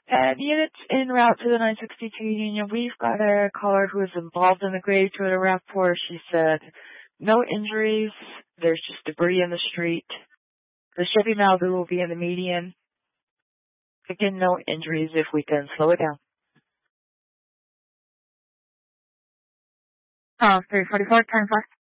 Units en route to the 962 Union. We've got a caller who is involved in the grave to a rapport. She said, no injuries. There's just debris in the street. The Chevy Malibu will be in the median. Again, no injuries if we can slow it down. 344, 10 fast.